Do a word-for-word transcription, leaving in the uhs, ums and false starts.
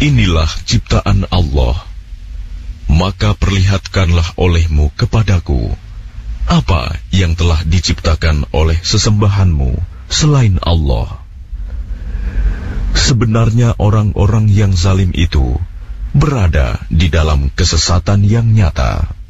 Inilah ciptaan Allah. Maka perlihatkanlah olehmu kepadaku apa yang telah diciptakan oleh sesembahanmu selain Allah. Sebenarnya orang-orang yang zalim itu berada di dalam kesesatan yang nyata.